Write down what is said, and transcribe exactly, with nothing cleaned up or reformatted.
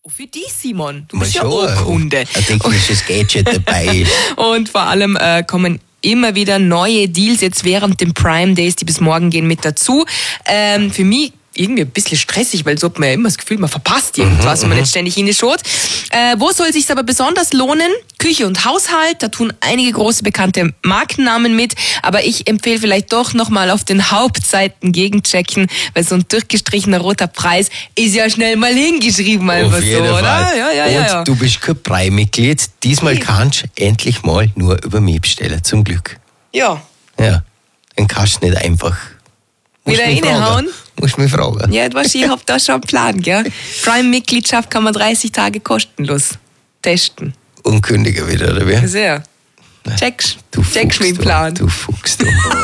Für dich, Simon. Du Mal bist ja schon, auch Kunde. ein technisches Gadget dabei. Und vor allem äh, kommen immer wieder neue Deals jetzt während den Prime Days, die bis morgen gehen, mit dazu. Ähm, für mich irgendwie ein bisschen stressig, weil so hat man ja immer das Gefühl, man verpasst irgendwas, Mhm, wenn man nicht ständig hinschaut. Äh, wo soll es sich aber besonders lohnen? Küche und Haushalt, da tun einige große bekannte Markennamen mit, aber ich empfehle vielleicht doch nochmal auf den Hauptseiten gegenchecken, weil so ein durchgestrichener roter Preis ist ja schnell mal hingeschrieben, einfach Auf so, jeden oder? Fall. Ja, ja, Und ja, ja. du bist kein Prime-Mitglied. Diesmal Nee. kannst du endlich mal nur über mich bestellen, zum Glück. Ja. Ja, dann kannst du nicht einfach... Musst Wieder mich reinhauen? fragen. Musst mich fragen. Ja, du weißt, ich hab da schon einen Plan, gell? Prime-Mitgliedschaft kann man dreißig Tage kostenlos testen. Und kündigen wieder, oder wie? Sehr. Checkst Du Checkst Fuchs, meinen du. Plan. Du Fuchs, du.